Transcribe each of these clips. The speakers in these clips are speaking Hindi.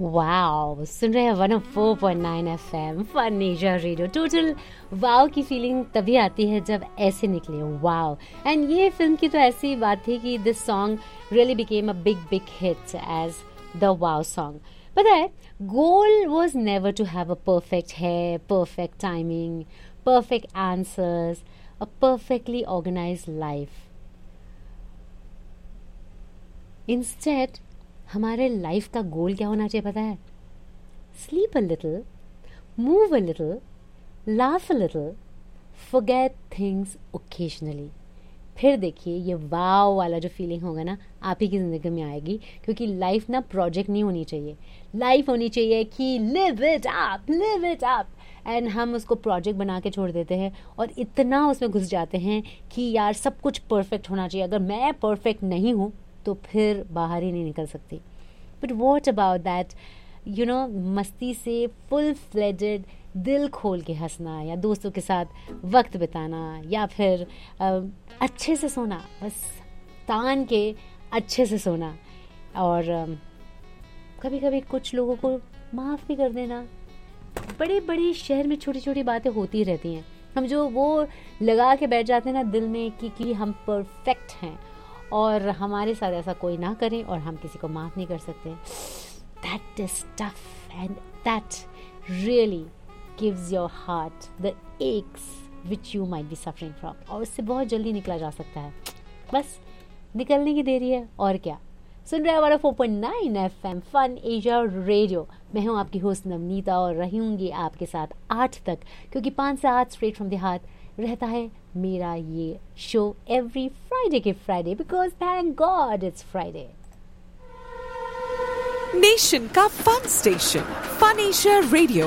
वाओ, सुन रहे हैं 104.9 FM fun Asia radio. Total wow की फीलिंग तभी आती है जब ऐसे निकले वाओ। एंड ये फिल्म की तो ऐसी बात थी कि this song really became a big hit as the wow song. पता है, goal was never to have a perfect hair, perfect timing, perfect answers, a perfectly organised life. Instead हमारे लाइफ का गोल क्या होना चाहिए पता है? Sleep a little, move a little, laugh a little, forget things occasionally. फिर देखिए ये वाव वाला जो फीलिंग होगा ना, आप ही की ज़िंदगी में आएगी। क्योंकि लाइफ ना प्रोजेक्ट नहीं होनी चाहिए, लाइफ होनी चाहिए कि live it up, live it up. And हम उसको प्रोजेक्ट बना के छोड़ देते हैं और इतना उसमें घुस जाते हैं कि यार सब कुछ परफेक्ट होना चाहिए, अगर मैं परफेक्ट नहीं हूँ तो फिर बाहर ही नहीं निकल सकती। But what about that, you know, मस्ती से फुल फ्लेजेड दिल खोल के हंसना, या दोस्तों के साथ वक्त बिताना, या फिर अच्छे से सोना, बस तान के अच्छे से सोना। और कभी कभी कुछ लोगों को माफ़ भी कर देना। बड़े बड़े शहर में छोटी छोटी बातें होती रहती हैं, हम जो वो लगा के बैठ जाते हैं ना दिल में कि हम परफेक्ट हैं, और हमारे साथ ऐसा कोई ना करे और हम किसी को माफ़ नहीं कर सकते। That is tough and that really gives your heart the x which you might be suffering from, और उससे बहुत जल्दी निकला जा सकता है। बस निकलने की देरी है, और क्या। सुन रहे हैं 4.9 FM फन एशिया रेडियो। मैं हूँ आपकी होस्ट नवनीता और रहूँगी आपके साथ 8 तक, क्योंकि 5 से 8 स्ट्रेट फ्रॉम द हार्ट रहता है मेरा ये शो एवरी फ्राइडे के Friday, because thank God it's Friday. Nation का fun station fun Asia radio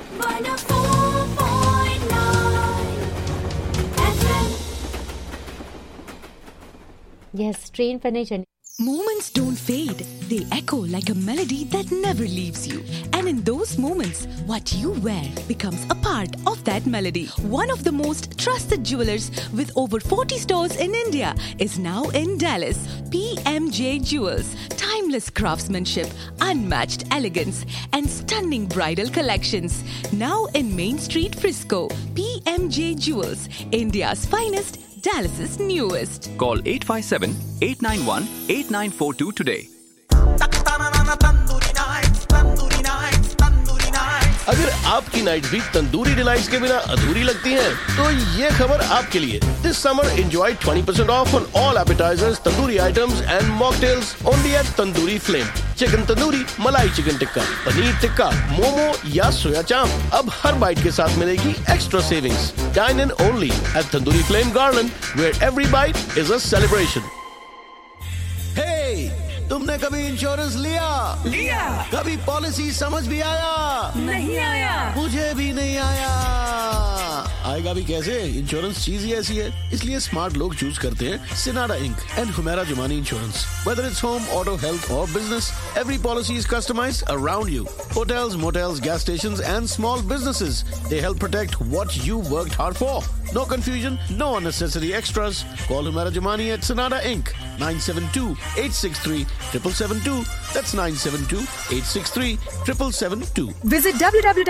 104.9 FM। Yes, train पर नहीं चढ़नी। Moments don't fade. They echo like a melody that never leaves you. And in those moments, what you wear becomes a part of that melody. One of the most trusted jewelers with over 40 stores in India is now in Dallas. PMJ Jewels. Timeless craftsmanship, unmatched elegance, and stunning bridal collections. Now in Main Street, Frisco. PMJ Jewels, India's finest, Dallas's newest. Call 857-891-8942 today. अगर आपकी नाइट भी तंदूरी डिलाइट्स के बिना अधूरी लगती हैं, तो ये खबर आपके लिए। This summer enjoy 20% off on all appetizers, tandoori items and mocktails only at Tandoori Flame. Chicken tandoori, मलाई चिकन टिक्का, पनीर टिक्का, मोमो या सोया चाप, अब हर बाइट के साथ मिलेगी extra savings. Dine in only at Tandoori Flame Garland, where every bite is a celebration. Hey! तुमने कभी इंश्योरेंस लिया? कभी पॉलिसी समझ भी आया? नहीं आया। मुझे भी नहीं आया। आएगा भी कैसे? इंश्योरेंस चीज ही ऐसी है, इसलिए स्मार्ट लोग चूज करते हैं सिनाडा ink and Humera Jumani insurance. Whether it's home, auto, health or business, every policy is customized around you. Hotels, motels, gas stations and small businesses, they help protect what you worked hard for. No confusion, no unnecessary extras. Call Humera Jumani at Sonata Inc. 972-863-7772. That's 972-863-7772. Visit www